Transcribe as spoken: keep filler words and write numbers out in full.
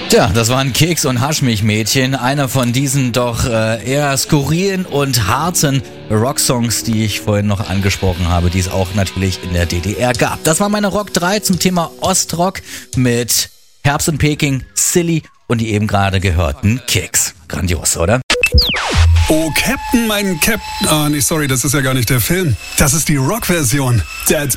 Tja, das waren Keks und Haschmilchmädchen, einer von diesen doch äh, eher skurrilen und harten Rocksongs, die ich vorhin noch angesprochen habe, die es auch natürlich in der D D R gab. Das war meine Rock drei zum Thema Ostrock mit Herbst in Peking, Silly und die eben gerade gehörten Keks. Grandios, oder? Oh, Captain, mein Captain. Ah, nee, sorry, das ist ja gar nicht der Film. Das ist die Rock-Version. That's